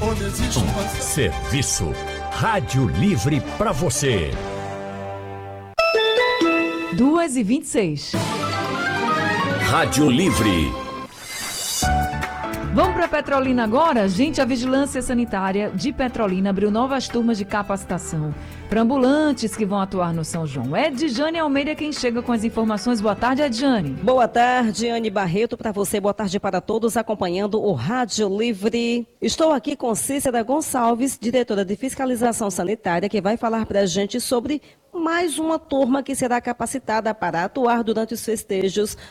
Serviço Rádio Livre para você. 2h26. Rádio Livre. Vamos para Petrolina agora? Gente, a Vigilância Sanitária de Petrolina abriu novas turmas de capacitação para ambulantes que vão atuar no São João. É Edjane Almeida quem chega com as informações. Boa tarde, Edjane. Boa tarde, Anne Barreto, para você. Boa tarde para todos acompanhando o Rádio Livre. Estou aqui com Cícera Gonçalves, diretora de Fiscalização Sanitária, que vai falar para a gente sobre mais uma turma que será capacitada para atuar durante os festejos